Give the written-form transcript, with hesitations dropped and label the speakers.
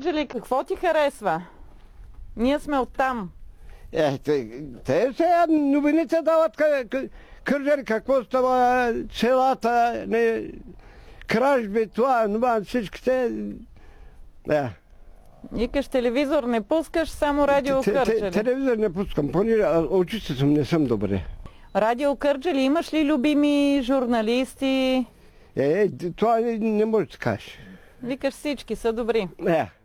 Speaker 1: Кърджали, какво ти харесва? Ние сме оттам.
Speaker 2: Те сега новините дават Кърджали, какво става селата, кражби, това, всичките.
Speaker 1: Викаш, телевизор не пускаш, само радио Кърджали.
Speaker 2: Телевизор не пускам, понеже очите не съм добре.
Speaker 1: Радио Кърджали, имаш ли любими журналисти?
Speaker 2: Това не може да кажеш.
Speaker 1: Викаш, всички са добри.